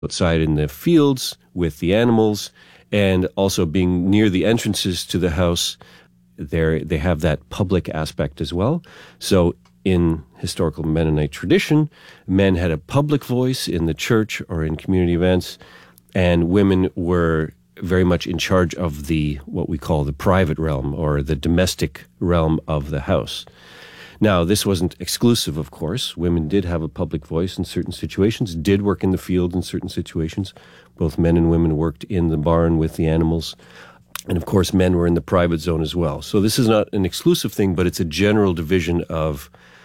outside in the fields with the animals, and also being near the entrances to the house. They have that public aspect as well. So in historical Mennonite tradition, men had a public voice in the church or in community events, and women were very much in charge of what we call the private realm or the domestic realm of the house. Now, this wasn't exclusive, of course. Women did have a public voice in certain situations, did work in the field in certain situations. Both men and women worked in the barn with the animals. And of course, men were in the private zone as well. So this is not an exclusive thing, but it's a general division of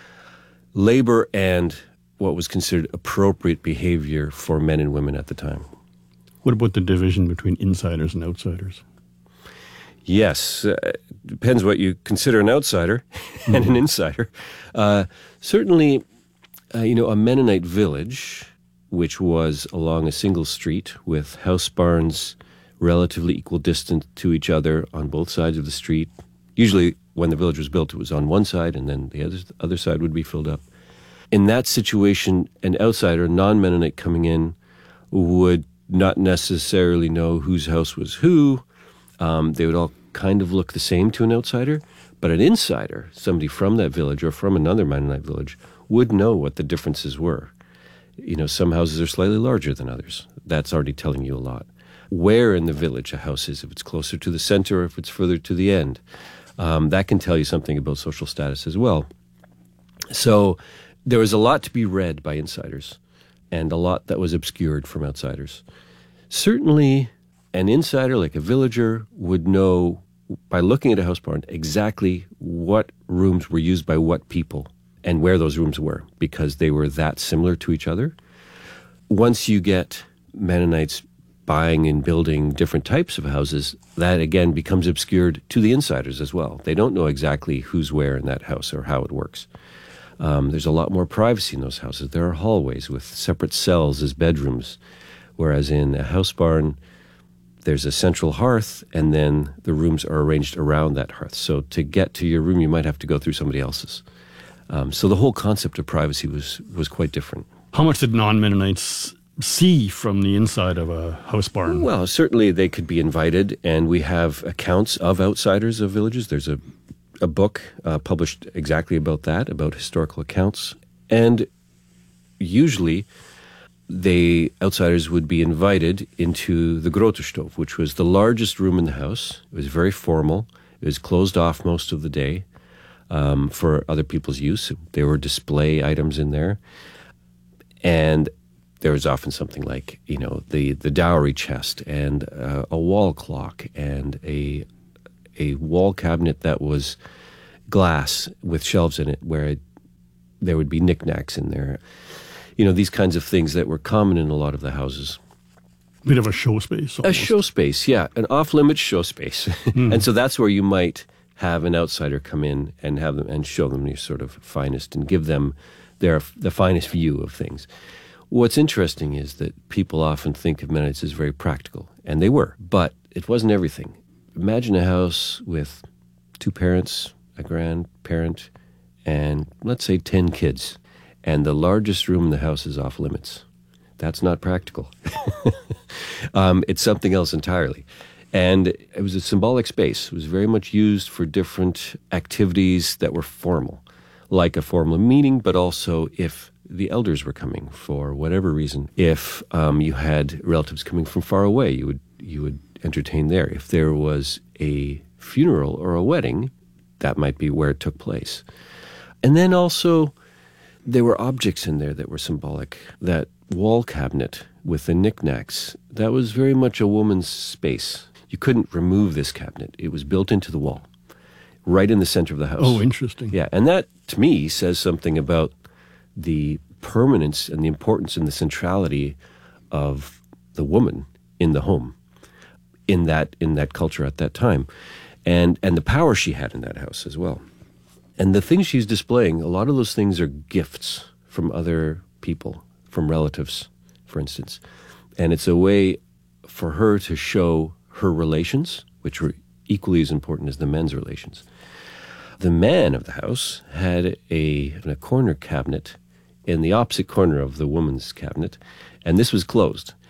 labor and what was considered appropriate behavior for men and women at the time. What about the division between insiders and outsiders? Yes, depends what you consider an outsider and an insider. Certainly, a Mennonite village, which was along a single street with house barns relatively equal distance to each other on both sides of the street. Usually, when the village was built, it was on one side, and then the other side would be filled up. In that situation, an outsider, a non-Mennonite coming in, would not necessarily know whose house was who. They would all kind of look the same to an outsider, but an insider, somebody from that village or from another Mennonite village, would know what the differences were. Some houses are slightly larger than others. That's already telling you a lot. Where in the village a house is, if it's closer to the center or if it's further to the end, that can tell you something about social status as well. So there was a lot to be read by insiders and a lot that was obscured from outsiders. Certainly, an insider, like a villager, would know by looking at a house barn exactly what rooms were used by what people and where those rooms were, because they were that similar to each other. Once you get Mennonites buying and building different types of houses, that again becomes obscured to the insiders as well. They don't know exactly who's where in that house or how it works. There's a lot more privacy in those houses. There are hallways with separate cells as bedrooms, whereas in a house barn, there's a central hearth, and then the rooms are arranged around that hearth. So to get to your room, you might have to go through somebody else's. So the whole concept of privacy was quite different. How much did non-Mennonites see from the inside of a house barn? Well, certainly they could be invited, and we have accounts of outsiders of villages. There's a book published exactly about that, about historical accounts. And usually the outsiders would be invited into the Grotestove, which was the largest room in the house. It was very formal. It was closed off most of the day for other people's use. There were display items in there. And there was often something like, the dowry chest and a wall clock and a wall cabinet that was glass with shelves in it where there would be knickknacks in there. These kinds of things that were common in a lot of the houses. A bit of a show space. Almost. A show space, yeah. An off-limits show space. And so that's where you might have an outsider come in and have them and show them your sort of finest and give them the finest view of things. What's interesting is that people often think of Mennonites as very practical, and they were, but it wasn't everything. Imagine a house with 2 parents, a grandparent, and let's say 10 kids, and the largest room in the house is off limits. That's not practical. It's something else entirely. And it was a symbolic space. It was very much used for different activities that were formal, like a formal meeting, but also if the elders were coming for whatever reason. If you had relatives coming from far away, you would entertain there. If there was a funeral or a wedding, that might be where it took place. And then also, there were objects in there that were symbolic. That wall cabinet with the knickknacks, that was very much a woman's space. You couldn't remove this cabinet. It was built into the wall, right in the center of the house. Oh, interesting. Yeah, and that, to me, says something about the permanence and the importance and the centrality of the woman in the home, in that culture at that time, and the power she had in that house as well. And the things she's displaying, a lot of those things are gifts from other people, from relatives, for instance. And it's a way for her to show her relations, which were equally as important as the men's relations. The man of the house had a corner cabinet in the opposite corner of the woman's cabinet, and this was closed.